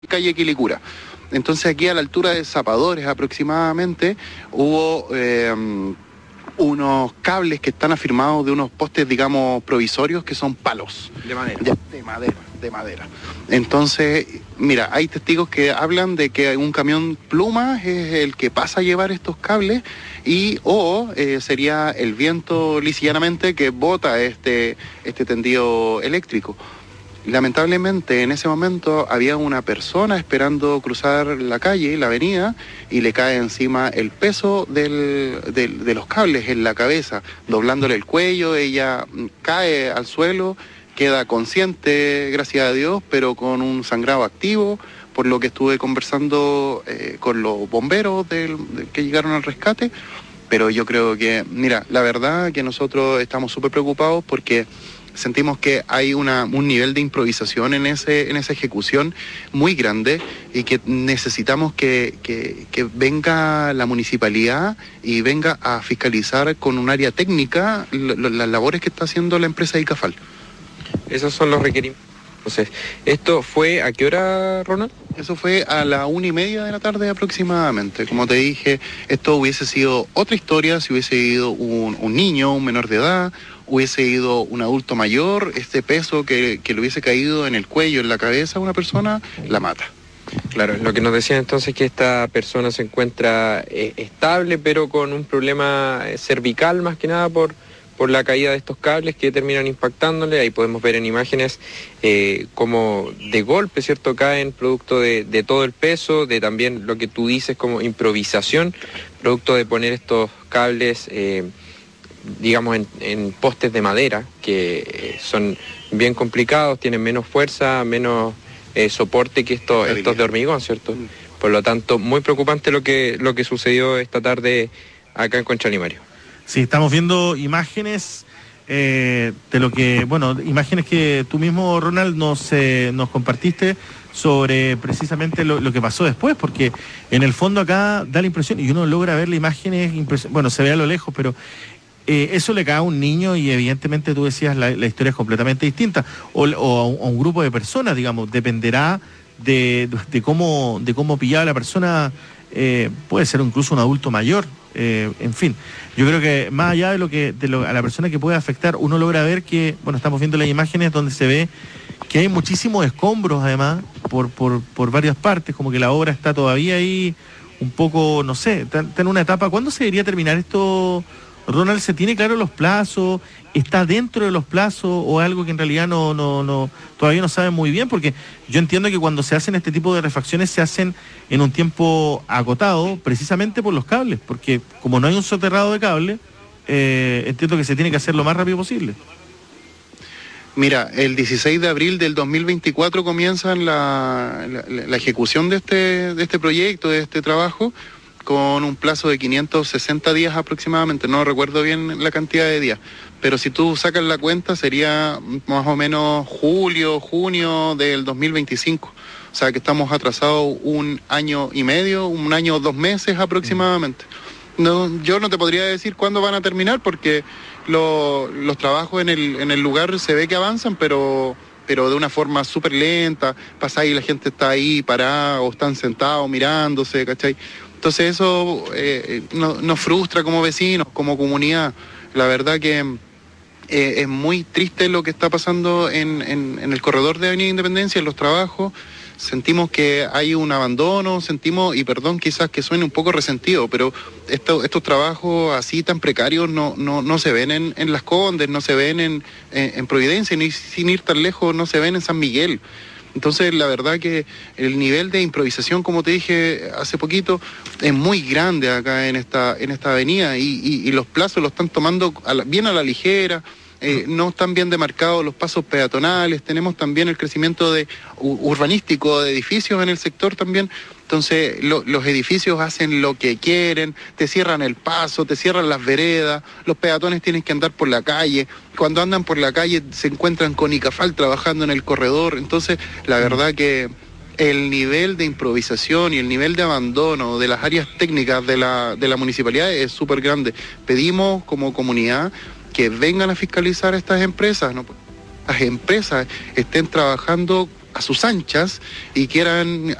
calle Quilicura. Entonces aquí a la altura de Zapadores aproximadamente hubo unos cables que están afirmados de unos postes, digamos, provisorios que son palos. De madera. De madera. Entonces, mira, hay testigos que hablan de que un camión Plumas es el que pasa a llevar estos cables sería el viento lisillanamente que bota este tendido eléctrico. Lamentablemente en ese momento había una persona esperando cruzar la calle, la avenida, y le cae encima el peso de los cables en la cabeza, doblándole el cuello. Ella cae al suelo, queda consciente, gracias a Dios, pero con un sangrado activo, por lo que estuve conversando con los bomberos que llegaron al rescate. Pero yo creo que, mira, la verdad que nosotros estamos súper preocupados porque sentimos que hay un nivel de improvisación en esa ejecución muy grande y que necesitamos que venga la municipalidad y venga a fiscalizar con un área técnica las labores que está haciendo la empresa ICAFAL. Esos son los requerimientos. Entonces, ¿esto fue a qué hora, Ronald? Eso fue a la 1:30 de la tarde aproximadamente. Como te dije, esto hubiese sido otra historia si hubiese ido un niño, un menor de edad, hubiese ido un adulto mayor. Este peso que le hubiese caído en el cuello, en la cabeza a una persona, la mata. Claro, lo que nos decían entonces es que esta persona se encuentra estable, pero con un problema cervical más que nada por la caída de estos cables que terminan impactándole. Ahí podemos ver en imágenes como de golpe, ¿cierto?, caen producto de todo el peso, de también lo que tú dices como improvisación, producto de poner estos cables digamos en postes de madera que son bien complicados, tienen menos fuerza, menos soporte que estos de hormigón, ¿cierto? Por lo tanto, muy preocupante lo que sucedió esta tarde acá en Concha Limario. Sí, estamos viendo imágenes de lo que, imágenes que tú mismo, Ronald, nos compartiste sobre precisamente lo que pasó después, porque en el fondo acá da la impresión, y uno logra ver la imagen, se ve a lo lejos, pero eso le cae a un niño y evidentemente tú decías la historia es completamente distinta, o a un grupo de personas, digamos, dependerá de cómo pillaba la persona, puede ser incluso un adulto mayor. En fin, yo creo que más allá a la persona que puede afectar, uno logra ver que, estamos viendo las imágenes donde se ve que hay muchísimos escombros además por varias partes, como que la obra está todavía ahí un poco, no sé, está en una etapa. ¿Cuándo se debería terminar esto, Ronald? ¿Se tiene claro los plazos? ¿Está dentro de los plazos o algo que en realidad todavía no saben muy bien? Porque yo entiendo que cuando se hacen este tipo de refacciones se hacen en un tiempo acotado precisamente por los cables, porque como no hay un soterrado de cable, entiendo que se tiene que hacer lo más rápido posible. Mira, el 16 de abril del 2024 comienza la ejecución de este proyecto, de este trabajo, con un plazo de 560 días aproximadamente, no recuerdo bien la cantidad de días, pero si tú sacas la cuenta sería más o menos julio, junio del 2025, o sea que estamos atrasados 1 año y medio, 1 año 2 meses aproximadamente. No, yo no te podría decir cuándo van a terminar porque los trabajos en el lugar se ve que avanzan, pero de una forma súper lenta, pasa y la gente está ahí parada o están sentados mirándose, ¿cachai? Entonces eso nos frustra como vecinos, como comunidad. La verdad que es muy triste lo que está pasando en el corredor de Avenida Independencia, en los trabajos. Sentimos que hay un abandono, y perdón quizás que suene un poco resentido, pero estos trabajos así tan precarios no se ven en Las Condes, no se ven en Providencia, ni sin ir tan lejos no se ven en San Miguel. Entonces la verdad que el nivel de improvisación, como te dije hace poquito, es muy grande acá en esta avenida y los plazos los están tomando bien a la ligera. No están bien demarcados los pasos peatonales, tenemos también el crecimiento urbanístico de edificios en el sector también, entonces los edificios hacen lo que quieren, te cierran el paso, te cierran las veredas, los peatones tienen que andar por la calle, cuando andan por la calle se encuentran con ICAFAL trabajando en el corredor, entonces la verdad que el nivel de improvisación y el nivel de abandono de las áreas técnicas de la municipalidad es súper grande. Pedimos como comunidad que vengan a fiscalizar estas empresas, ¿no? Las empresas estén trabajando a sus anchas y quieran